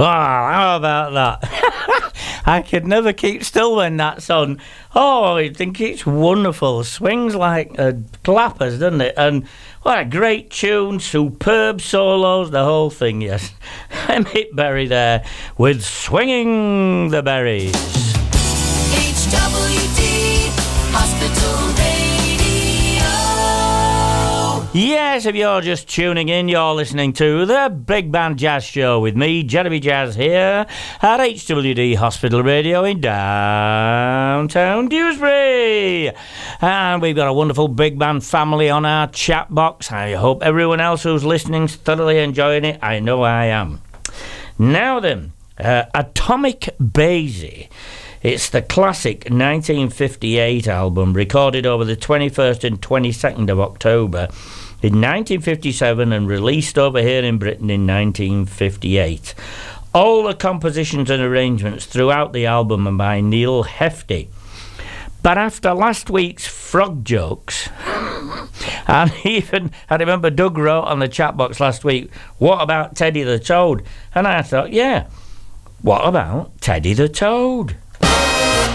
Oh, how about that? I could never keep still when that's on. Oh, I think it's wonderful. Swings like clappers, doesn't it? And what a great tune, superb solos, the whole thing, yes. Emmett Berry there with Swinging the Berries. HWD Hospital Radio. Yes, if you're just tuning in, you're listening to the Big Band Jazz Show with me, Jeremy Jazz, here at HWD Hospital Radio in downtown Dewsbury. And we've got a wonderful big band family on our chat box. I hope everyone else who's listening is thoroughly enjoying it. I know I am. Now then, Atomic Basie. It's the classic 1958 album recorded over the 21st and 22nd of October in 1957 and released over here in Britain in 1958. All the compositions and arrangements throughout the album are by Neil Hefti. But after last week's frog jokes, and even, I remember Doug wrote on the chat box last week, what about Teddy the Toad? And I thought, yeah, what about Teddy the Toad?